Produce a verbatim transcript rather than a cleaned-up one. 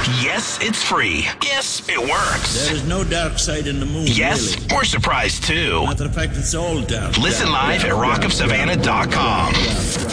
Yes, it's free. Yes, it works. There is no dark side in the moon, Yes, really. we're surprised too. Matter of fact, it's all dark. Listen dark, live dark, at rock dark, of savannah dot com. dark, dark.